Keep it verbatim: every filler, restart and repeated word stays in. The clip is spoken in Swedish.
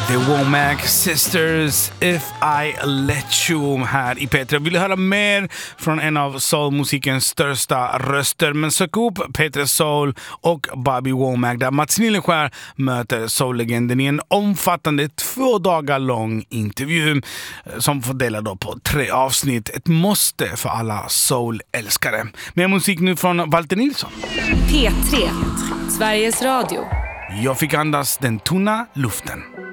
The Womack Sisters, If I Let You, här i P tre. Vill du höra mer från en av soulmusikens största röster? Men sök upp P tre Soul och Bobby Womack där Mats Nileskär möter soullegenden i en omfattande två dagar lång intervju som fördelar då på tre avsnitt. Ett måste för alla soul-älskare. Mer musik nu från Walter Nilsson. P tre, Sveriges Radio. Jag fick andas den tunna luften.